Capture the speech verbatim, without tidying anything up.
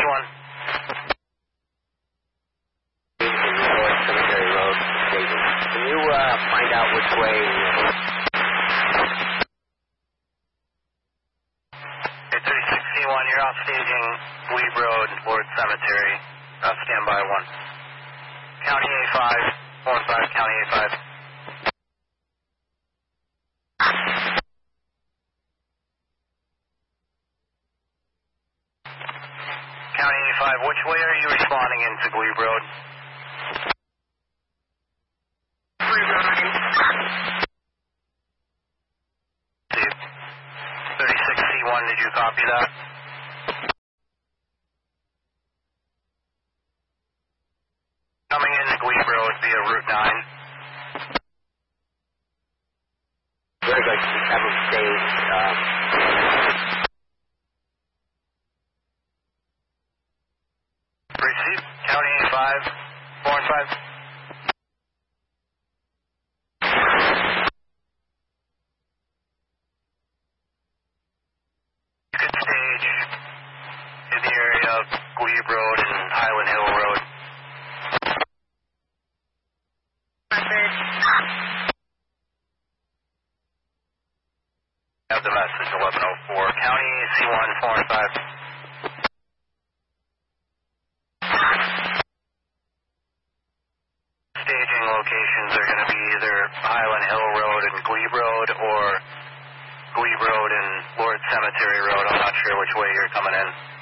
one. North Cemetery Road, staging. Can you uh, find out which way? Okay, thirty-six C one, you're off staging Glebe Road, Lord Cemetery. Uh, stand by one. County A five, four and five, County A five. County A five, which way are you responding into Glebe Road? thirty-six C one, did you copy that? Coming into Glebe Road via Route nine. Very good. Just have them stage. Um, Receive, County A five, four and five. You could stage in the area of Glebe Road and Highland Hill Road. Have the message, eleven oh four. County A C one, four and five. Staging locations are going to be either Highland Hill Road and Glebe Road or Glebe Road and Lord Cemetery Road. I'm not sure which way you're coming in.